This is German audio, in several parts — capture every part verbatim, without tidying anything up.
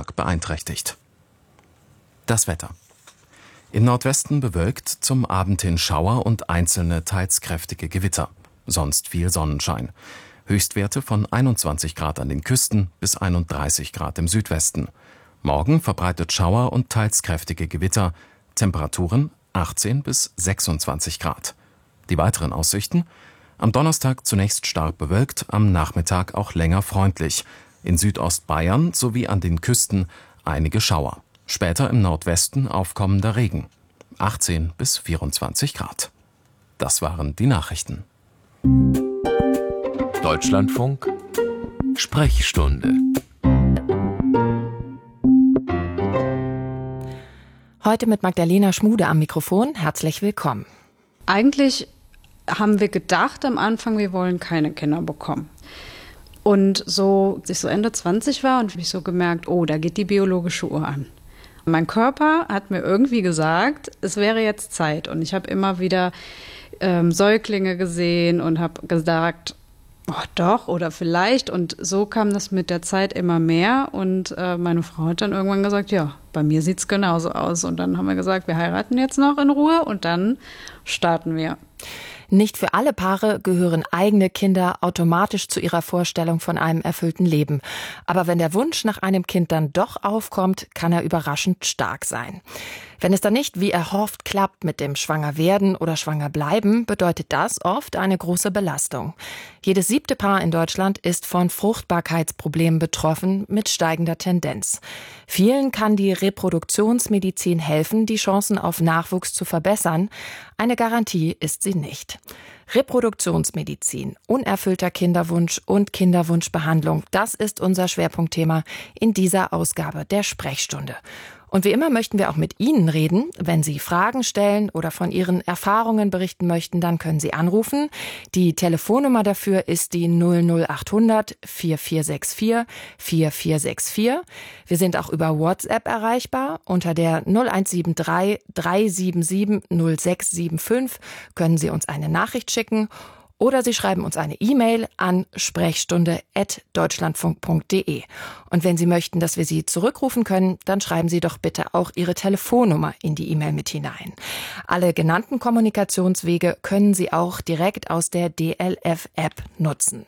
stark beeinträchtigt. Das Wetter. Im Nordwesten bewölkt, zum Abend hin Schauer und einzelne teils kräftige Gewitter. Sonst viel Sonnenschein. Höchstwerte von einundzwanzig Grad an den Küsten bis einunddreißig Grad im Südwesten. Morgen verbreitet Schauer und teils kräftige Gewitter. Temperaturen achtzehn bis sechsundzwanzig Grad. Die weiteren Aussichten: Am Donnerstag zunächst stark bewölkt, am Nachmittag auch länger freundlich. In Südostbayern sowie an den Küsten einige Schauer. Später im Nordwesten aufkommender Regen. achtzehn bis vierundzwanzig Grad. Das waren die Nachrichten. Deutschlandfunk Sprechstunde. Heute mit Magdalena Schmude am Mikrofon. Herzlich willkommen. Eigentlich haben wir gedacht am Anfang, wir wollen keine Kinder bekommen. Und so, als ich so Ende zwanzig war und habe ich so gemerkt, oh, da geht die biologische Uhr an. Mein Körper hat mir irgendwie gesagt, es wäre jetzt Zeit. Und ich habe immer wieder ähm, Säuglinge gesehen und habe gesagt, oh, doch oder vielleicht. Und so kam das mit der Zeit immer mehr. Und äh, meine Frau hat dann irgendwann gesagt, ja, bei mir sieht es genauso aus. Und dann haben wir gesagt, wir heiraten jetzt noch in Ruhe und dann starten wir. Nicht für alle Paare gehören eigene Kinder automatisch zu ihrer Vorstellung von einem erfüllten Leben. Aber wenn der Wunsch nach einem Kind dann doch aufkommt, kann er überraschend stark sein. Wenn es dann nicht wie erhofft klappt mit dem Schwangerwerden oder Schwangerbleiben, bedeutet das oft eine große Belastung. Jedes siebte Paar in Deutschland ist von Fruchtbarkeitsproblemen betroffen, mit steigender Tendenz. Vielen kann die Reproduktionsmedizin helfen, die Chancen auf Nachwuchs zu verbessern. Eine Garantie ist sie nicht. Reproduktionsmedizin, unerfüllter Kinderwunsch und Kinderwunschbehandlung, das ist unser Schwerpunktthema in dieser Ausgabe der Sprechstunde. Und wie immer möchten wir auch mit Ihnen reden. Wenn Sie Fragen stellen oder von Ihren Erfahrungen berichten möchten, dann können Sie anrufen. Die Telefonnummer dafür ist die null null achthundert vier vier sechs vier vier vier sechs vier. Wir sind auch über WhatsApp erreichbar. Unter der null eins sieben drei drei sieben sieben null sechs sieben fünf können Sie uns eine Nachricht schicken. Oder Sie schreiben uns eine E-Mail an sprechstunde at deutschlandfunk punkt de. Und wenn Sie möchten, dass wir Sie zurückrufen können, dann schreiben Sie doch bitte auch Ihre Telefonnummer in die E-Mail mit hinein. Alle genannten Kommunikationswege können Sie auch direkt aus der D L F-App nutzen.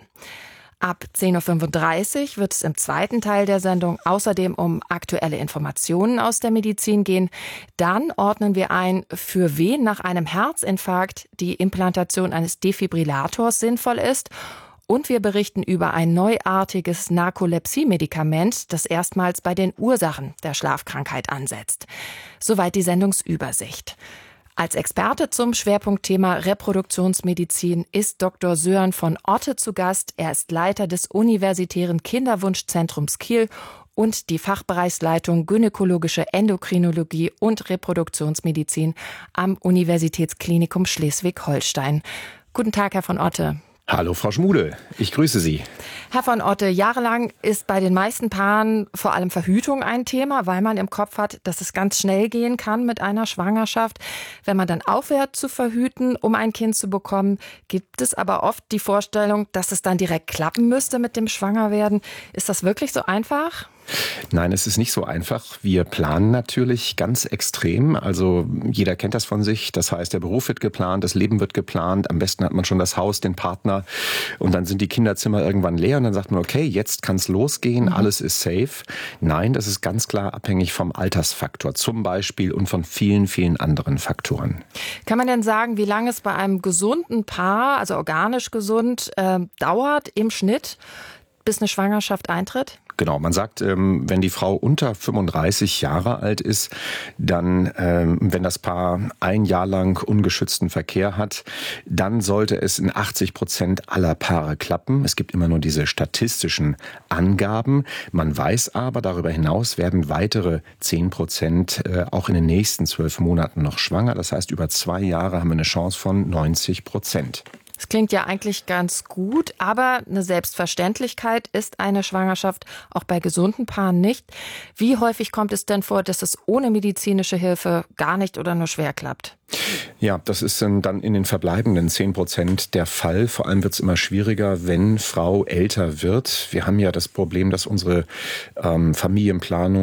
Ab zehn Uhr fünfunddreißig wird es im zweiten Teil der Sendung außerdem um aktuelle Informationen aus der Medizin gehen. Dann ordnen wir ein, für wen nach einem Herzinfarkt die Implantation eines Defibrillators sinnvoll ist. Und wir berichten über ein neuartiges Narkolepsie-Medikament, das erstmals bei den Ursachen der Schlafkrankheit ansetzt. Soweit die Sendungsübersicht. Als Experte zum Schwerpunktthema Reproduktionsmedizin ist Doktor Sören von Otte zu Gast. Er ist Leiter des Universitären Kinderwunschzentrums Kiel und die Fachbereichsleitung Gynäkologische Endokrinologie und Reproduktionsmedizin am Universitätsklinikum Schleswig-Holstein. Guten Tag, Herr von Otte. Hallo Frau Schmude, ich grüße Sie. Herr von Otte, jahrelang ist bei den meisten Paaren vor allem Verhütung ein Thema, weil man im Kopf hat, dass es ganz schnell gehen kann mit einer Schwangerschaft. Wenn man dann aufhört zu verhüten, um ein Kind zu bekommen, gibt es aber oft die Vorstellung, dass es dann direkt klappen müsste mit dem Schwangerwerden. Ist das wirklich so einfach? Nein, es ist nicht so einfach. Wir planen natürlich ganz extrem. Also jeder kennt das von sich. Das heißt, der Beruf wird geplant, das Leben wird geplant. Am besten hat man schon das Haus, den Partner. Und dann sind die Kinderzimmer irgendwann leer. Und dann sagt man, okay, jetzt kann es losgehen. Mhm. Alles ist safe. Nein, das ist ganz klar abhängig vom Altersfaktor zum Beispiel und von vielen, vielen anderen Faktoren. Kann man denn sagen, wie lange es bei einem gesunden Paar, also organisch gesund, äh, dauert im Schnitt, bis eine Schwangerschaft eintritt? Genau, man sagt, wenn die Frau unter fünfunddreißig Jahre alt ist, dann, wenn das Paar ein Jahr lang ungeschützten Verkehr hat, dann sollte es in achtzig Prozent aller Paare klappen. Es gibt immer nur diese statistischen Angaben. Man weiß aber, darüber hinaus werden weitere zehn Prozent auch in den nächsten zwölf Monaten noch schwanger. Das heißt, über zwei Jahre haben wir eine Chance von neunzig Prozent. Das klingt ja eigentlich ganz gut, aber eine Selbstverständlichkeit ist eine Schwangerschaft auch bei gesunden Paaren nicht. Wie häufig kommt es denn vor, dass es ohne medizinische Hilfe gar nicht oder nur schwer klappt? Ja, das ist dann in den verbleibenden zehn Prozent der Fall. Vor allem wird es immer schwieriger, wenn Frau älter wird. Wir haben ja das Problem, dass unsere ähm, Familienplanung